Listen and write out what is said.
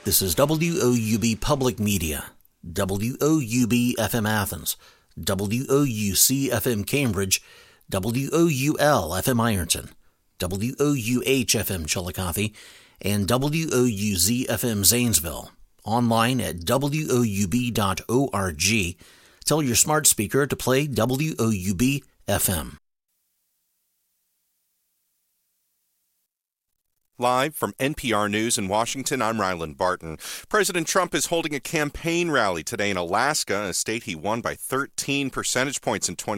This is WOUB Public Media, WOUB FM Athens, WOUC FM Cambridge, WOUL FM Ironton, WOUH FM Chillicothe, and WOUZ FM Zanesville. Online at woub.org. Tell your smart speaker to play WOUB FM. Live from NPR News in Washington, I'm Ryland Barton. President Trump is holding a campaign rally today in Alaska, a state he won by 13 percentage points in